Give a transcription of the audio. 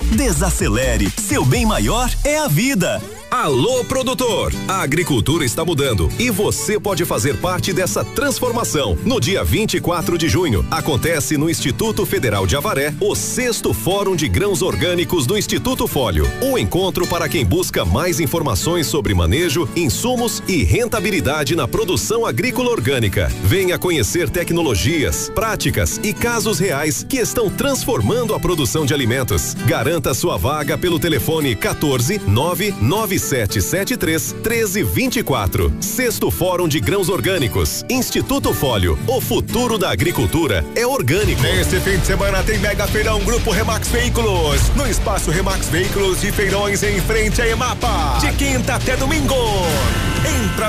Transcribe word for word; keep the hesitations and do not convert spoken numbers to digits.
Desacelere, seu bem maior é a vida. Alô, produtor! A agricultura está mudando e você pode fazer parte dessa transformação. No dia vinte e quatro de junho, acontece no Instituto Federal de Avaré o sexto Fórum de Grãos Orgânicos do Instituto Fólio. Um encontro para quem busca mais informações sobre manejo, insumos e rentabilidade na produção agrícola orgânica. Venha conhecer tecnologias, práticas e casos reais que estão transformando a produção de alimentos. Garanta sua vaga pelo telefone quatorze, nove nove sete sete três, treze vinte e quatro. Sexto Fórum de Grãos Orgânicos. Instituto Fólio. O futuro da agricultura é orgânico. Neste fim de semana tem Mega Feirão Grupo Remax Veículos. No espaço Remax Veículos de Feirões em frente à EMAPA. De quinta até domingo. Entra